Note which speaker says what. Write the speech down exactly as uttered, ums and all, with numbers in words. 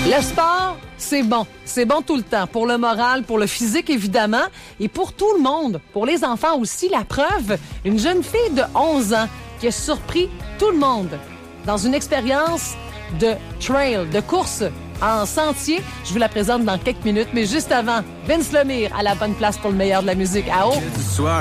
Speaker 1: Le sport, c'est bon. C'est bon tout le temps. Pour le moral, pour le physique, évidemment, et pour tout le monde. Pour les enfants aussi, la preuve, une jeune fille de onze ans qui a surpris tout le monde dans une expérience de trail, de course en sentier. Je vous la présente dans quelques minutes, mais juste avant, Vince Lemire à la bonne place pour le meilleur de la musique. À haut!